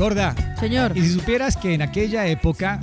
Gorda. Señor. Y si supieras que en aquella época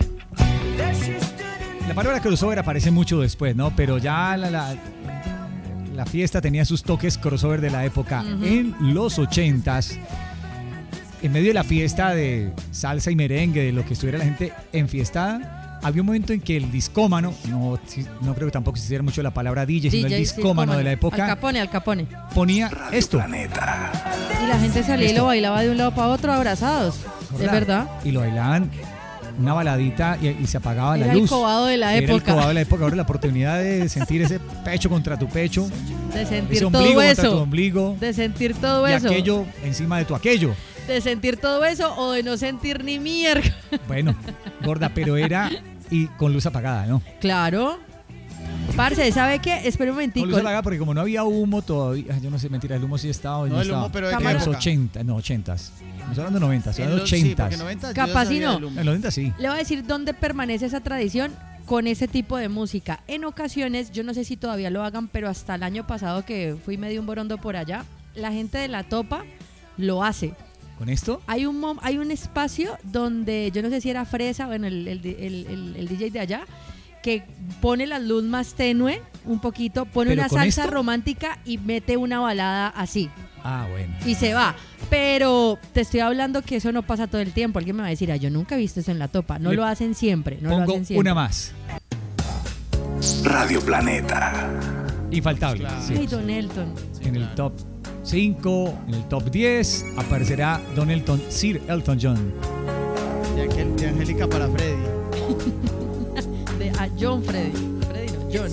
la palabra crossover aparece mucho después, ¿no? Pero ya la fiesta tenía sus toques crossover de la época. Uh-huh. En los 80s, en medio de la fiesta de salsa y merengue, de lo que estuviera la gente enfiestada, había un momento en que el discómano, no creo que tampoco existiera mucho la palabra DJ, sino el discómano de la época, Al Capone, ponía Radio esto. Planeta. Y la gente salía y lo bailaba de un lado para otro abrazados. ¿Verdad? Es verdad. Y lo bailaban una baladita y se apagaba la luz. Era el cobado de la época. Era el cobado de la época. Ahora la oportunidad de sentir ese pecho contra tu pecho. De sentir ese todo ombligo eso. contra tu ombligo. De sentir todo y eso. Y aquello encima de tu aquello. De sentir todo eso o de no sentir ni mierda. Bueno, gorda, pero era y con luz apagada, ¿no? Claro. Parce, ¿sabe qué? Espera un momentico. Con luz apagada porque como no había humo todavía, yo no sé, mentira, el humo sí estaba. No, el humo, pero de en los 80, no, 80s. No estoy hablando de 90, estoy hablando de 80s. Sí, 90, capaz si no. En los 90 sí. Le voy a decir dónde permanece esa tradición con ese tipo de música. En ocasiones, yo no sé si todavía lo hagan, pero hasta el año pasado que fui medio un borondo por allá, la gente de La Topa lo hace. ¿Con esto? Hay un espacio donde, yo no sé si era Fresa, bueno, el DJ de allá, que pone la luz más tenue, un poquito, pone una salsa romántica y mete una balada así. Ah, bueno. Y se va. Pero te estoy hablando que eso no pasa todo el tiempo. Alguien me va a decir, yo nunca he visto eso en La Topa. No lo hacen siempre. Pongo una más. Radio Planeta. Infaltable. Claro. Sí. Ay, Don Elton. En el top 5, en el top 10 aparecerá Don Elton, Sir Elton John. De Angélica para Freddy. De John Freddy. Freddy no, John.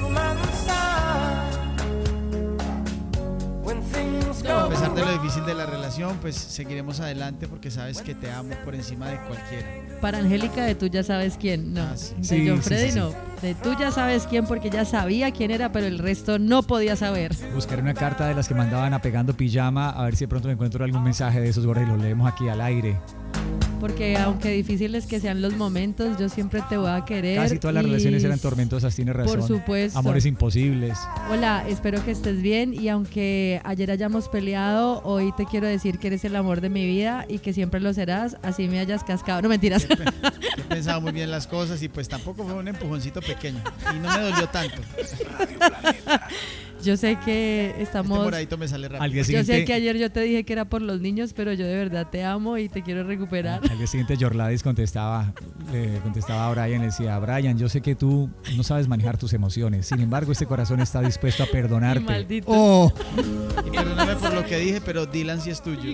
A pesar de lo difícil de la relación, pues seguiremos adelante porque sabes que te amo por encima de cualquiera. Para Angélica, de tú ya sabes quién. No, sí. de John Freddy sí. no. De tú ya sabes quién porque ya sabía quién era, pero el resto no podía saber. Buscaré una carta de las que mandaban a Pegando Pijama, a ver si de pronto me encuentro algún mensaje de esos, gordos, y los leemos aquí al aire. Porque aunque difíciles que sean los momentos, yo siempre te voy a querer. Casi todas las relaciones eran tormentosas, tienes razón. Por supuesto. Amores imposibles. Hola, espero que estés bien y aunque ayer hayamos peleado, hoy te quiero decir que eres el amor de mi vida y que siempre lo serás, así me hayas cascado. No, mentiras. He pensado muy bien las cosas y pues tampoco fue un empujoncito pequeño y no me dolió tanto. Radio Planeta. Yo sé que estamos... Este moradito me sale rápido. Al día Yo siguiente, sé que ayer yo te dije que era por los niños, pero yo de verdad te amo y te quiero recuperar. Al día siguiente Jorladis le contestaba a Brian, le decía: Brian, yo sé que tú no sabes manejar tus emociones, sin embargo este corazón está dispuesto a perdonarte. Maldito. Oh. Y perdóname por lo que dije, pero Dylan sí es tuyo.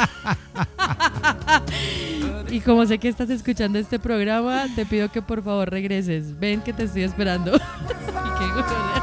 Y como sé que estás escuchando este programa, te pido que por favor regreses. Ven que te estoy esperando. Y qué gonorrea.